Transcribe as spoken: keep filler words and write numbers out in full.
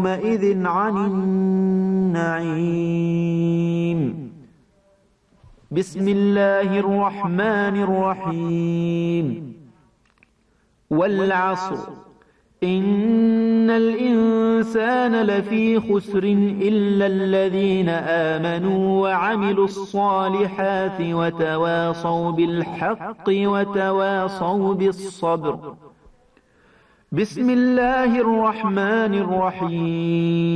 يومئذ عن النعيم. بسم الله الرحمن الرحيم. والعصر إن الإنسان لفي خسر إلا الذين آمنوا وعملوا الصالحات وتواصوا بالحق وتواصوا بالصبر. بسم الله الرحمن الرحيم.